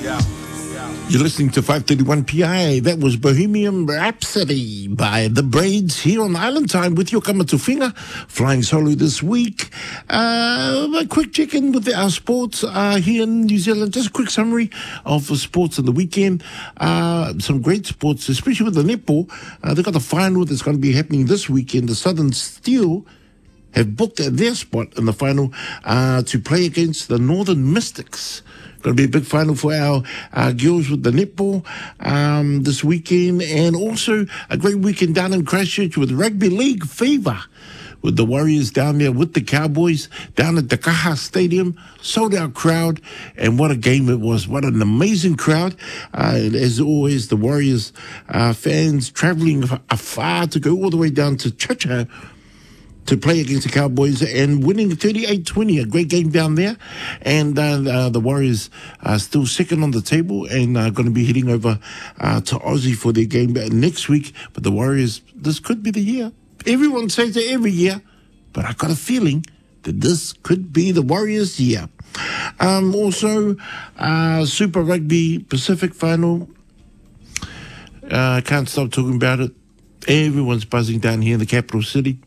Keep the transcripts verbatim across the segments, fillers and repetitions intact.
You're listening to five thirty-one P I. That was Bohemian Rhapsody by The Braids here on Island Time with your Kamatuwhinga, flying solo this week. Uh, a quick check-in with our sports uh, here in New Zealand. Just a quick summary of the sports of the weekend. Uh, some great sports, especially with the netball. Uh, they've got the final that's going to be happening this weekend. The Southern Steel have booked their spot in the final uh, to play against the Northern Mystics. Going to be a big final for our, our girls with the netball um, this weekend, and also a great weekend down in Christchurch with rugby league fever, with the Warriors down there with the Cowboys down at the Kaha Stadium, sold out crowd, and what a game it was. What an amazing crowd. Uh, as always, the Warriors uh, fans travelling afar to go all the way down to Chacha to play against the Cowboys and winning thirty-eight twenty, a great game down there. And uh, uh, the Warriors are still second on the table and are going to be heading over uh, to Aussie for their game next week. But the Warriors, this could be the year. Everyone says it every year, but I got a feeling that this could be the Warriors' year. Um, also, uh, Super Rugby Pacific final. I uh, can't stop talking about it. Everyone's buzzing down here in the capital city.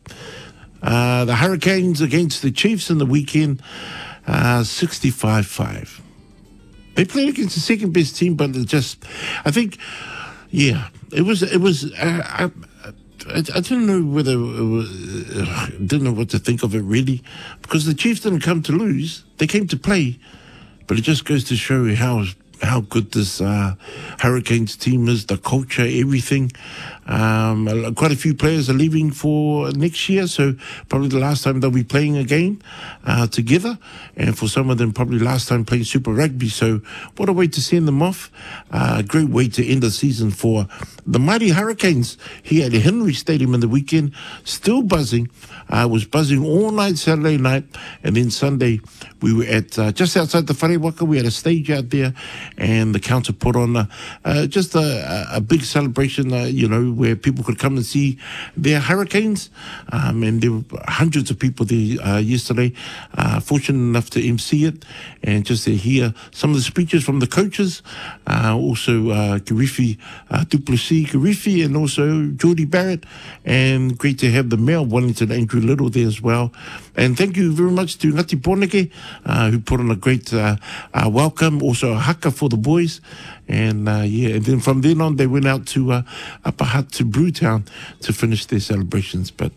Uh, the Hurricanes against the Chiefs in the weekend, uh, sixty-five five. They played against the second best team, but it just, I think, yeah, it was, it was, uh, I, I, I didn't know whether, it was, uh, didn't know what to think of it really, because the Chiefs didn't come to lose, they came to play, but it just goes to show you how how good this uh, Hurricanes team is, the culture, everything. Um, quite a few players are leaving for next year, so probably the last time they'll be playing a game uh, together, and for some of them probably last time playing Super Rugby. So what a way to send them off. A uh, great way to end the season for the mighty Hurricanes here at Henry Stadium in the weekend. Still buzzing. I uh, was buzzing all night Saturday night, and then Sunday we were at uh, just outside the Wharewaka. We had a stage out there, and the council put on uh, uh, just a, a big celebration, uh, you know, where people could come and see their Hurricanes. Um, and there were hundreds of people there uh, yesterday, uh, fortunate enough to M C it, and just to hear some of the speeches from the coaches, uh, also uh, Kirifi uh, Duplessis Kirifi, and also Geordie Barrett, and great to have the Mayor of Wellington, Andrew Little, there as well. And thank you very much to Ngati Porneke, uh, who put on a great uh, uh, welcome, also a haka for the boys. And uh, yeah, and then from then on, they went out to uh, Upper Hutt to Brewtown to finish their celebrations. But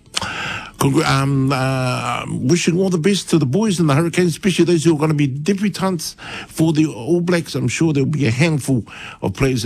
um, uh, wishing all the best to the boys and the Hurricanes, especially those who are going to be debutants for the All Blacks. I'm sure there'll be a handful of players